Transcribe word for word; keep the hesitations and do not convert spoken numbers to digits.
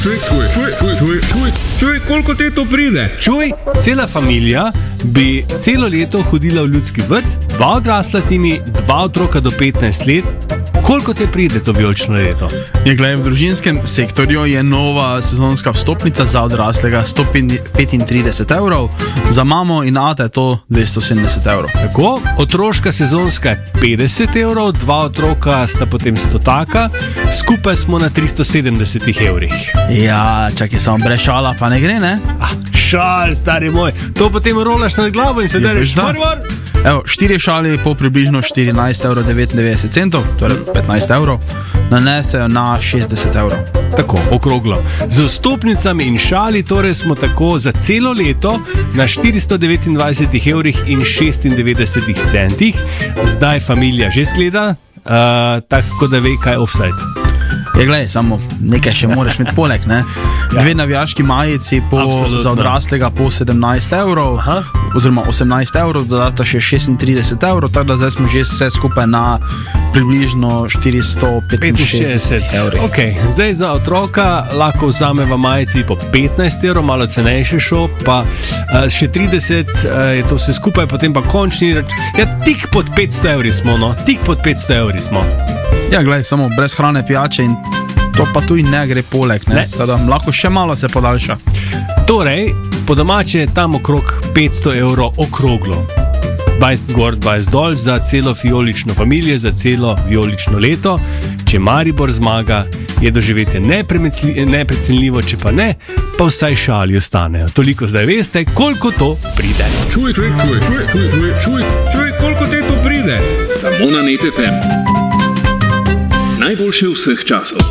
Čuj, čuj, čuj, čuj, čuj, čuj, čuj, koliko te to pride? Čuj, cela familija bi celo leto hodila v ljudski vrt, dva odrasla timi, dva otroka do petnajst let. Koliko te pride to vijolično leto? Je, glej, v družinskem sektorju je nova sezonska vstopnica za odraslega sto petintrideset evrov, za mamo in ate je to dvesto sedemdeset evrov. Tako, otroška sezonska je petdeset evrov, dva otroka sta potem sto taka, skupaj smo na tristo sedemdeset evrih. Ja, čakaj, samo brez šala pa ne gre, ne? Ah, šal, stari moj, to potem rolaš nad glavo in se dereš da. marmor. Evo, štiri šali po približno štirinajst evrov devetindevetdeset centov, torej petnajst evrov, nanesejo na šestdeset evrov. Tako, okroglo. Z vstopnicami in šali torej smo tako za celo leto na štiristo devetindvajset evrih in šestindevetdeset centih. Zdaj familija že skleda, uh, tako da ve, kaj je offside. Je, glej, samo nekaj še moraš imeti poleg, ne? Dve navijaški majici po, za odraslega po sedemnajst evrov, Aha. oziroma osemnajst evrov, dodata še šestintrideset evrov, tako da zdaj smo že vse skupaj na približno štiristo petinšestdeset evrov. Okay. Zdaj za otroka lahko vzameva majici po petnajst evrov, malo cenejše šo, pa uh, še trideset uh, je to vse skupaj, potem pa končni rač... Ja, tik pod petsto evri smo, no, tik pod petsto evri smo. Ja, glej, samo brez hrane, pijače in to pa tu in ne gre poleg, ne? ne. Tada, lahko še malo se podaljša. Torej, po domače je tam okrog petsto evrov okroglo. dvajset gor, dvajset dol za celo vijolično familijo, za celo vijolično leto. Če Maribor zmaga, je doživetje neprecenljivo, če pa ne, pa vsaj šali ostanejo. Toliko zdaj veste, koliko to pride. Čuj, čuj, čuj, čuj, čuj, čuj, čuj, čuj, koliko te to pride? Monanet F M. Najboljše vseh časov.